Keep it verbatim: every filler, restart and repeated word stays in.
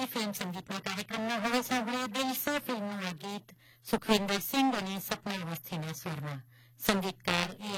Film સંગીતના કાર્યક્રમમાં હવે સાંભળીએ દિલસે ફિલ્મનું આ ગીત સુખવિન્દર સિંહ અને સપના અવસ્થીના સ્વરમાં. સંગીતકાર